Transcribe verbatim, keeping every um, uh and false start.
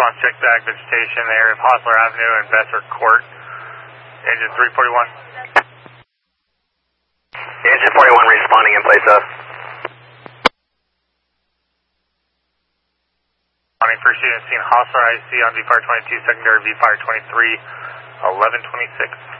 response, check back vegetation area of Hostler Avenue and Besser Court. Engine three forty-one. Engine forty-one responding in place of. Responding first unit, seen Hostler I C on V Fire twenty-two, secondary V Fire twenty-three, eleven twenty-six.